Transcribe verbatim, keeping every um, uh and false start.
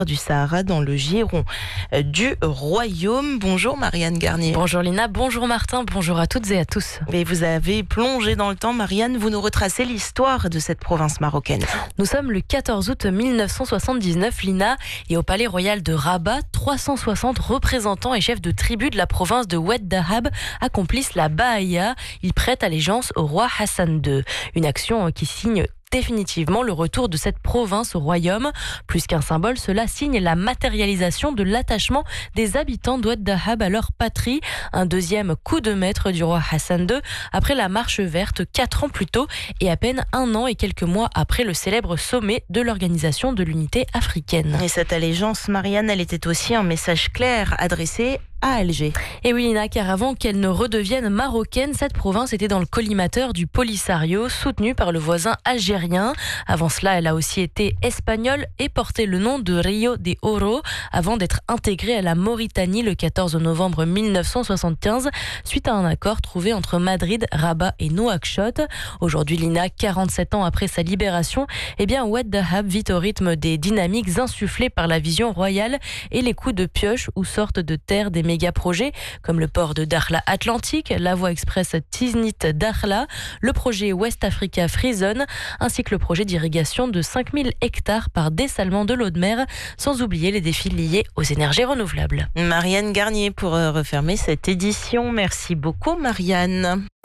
du Sahara dans le giron du royaume. Bonjour Marianne Garnier. Bonjour Lina, bonjour Martin, bonjour à toutes et à tous. Et vous avez plongé dans le temps, Marianne, vous nous retracez l'histoire de cette province marocaine. Nous sommes le quatorze août mille neuf cent soixante-dix-neuf, Lina, et au palais royal de Rabat, trois cent soixante représentants et chefs de tribus de la province de Oued Dahab accomplissent la Baaya. Ils prêtent allégeance au roi Hassan deux. Une action qui signe définitivement le retour de cette province au royaume. Plus qu'un symbole, cela signe la matérialisation de l'attachement des habitants d'Oued Dahab à leur patrie. Un deuxième coup de maître du roi Hassan deux après la marche verte quatre ans plus tôt et à peine un an et quelques mois après le célèbre sommet de l'Organisation de l'Unité africaine. Et cette allégeance, Marianne, elle était aussi un message clair adressé à Alger. Et oui, Lina, car avant qu'elle ne redevienne marocaine, cette province était dans le collimateur du Polisario, soutenu par le voisin algérien. Avant cela, elle a aussi été espagnole et portait le nom de Rio de Oro, avant d'être intégrée à la Mauritanie le quatorze novembre mille neuf cent soixante-quinze, suite à un accord trouvé entre Madrid, Rabat et Nouakchott. Aujourd'hui, Lina, quarante-sept ans après sa libération, eh bien, Oued Dahab vit au rythme des dynamiques insufflées par la vision royale et les coups de pioche où sortent de terre des méga-projets comme le port de Dakhla Atlantique, la voie express Tiznit-Dakhla, le projet West Africa Free Zone, ainsi que le projet d'irrigation de cinq mille hectares par dessalement de l'eau de mer, sans oublier les défis liés aux énergies renouvelables. Marianne Garnier pour refermer cette édition. Merci beaucoup Marianne.